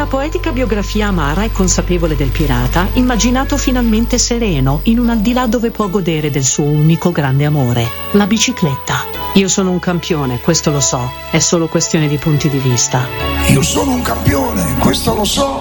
poetica biografia amara e consapevole del pirata, immaginato finalmente sereno in un aldilà dove può godere del suo unico grande amore, la bicicletta. Io sono un campione, questo lo so, è solo questione di punti di vista. Io sono un campione, questo lo so.